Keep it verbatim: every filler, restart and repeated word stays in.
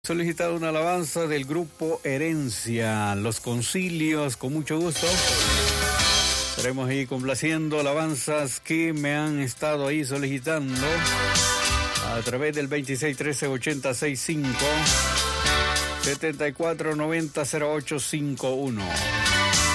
Solicitado una alabanza del grupo Herencia, Los Concilios, con mucho gusto. Estaremos ahí complaciendo alabanzas que me han estado ahí solicitando a través del veintiséis trece ochenta sesenta y cinco, setenta y cuatro noventa cero ocho cincuenta y uno.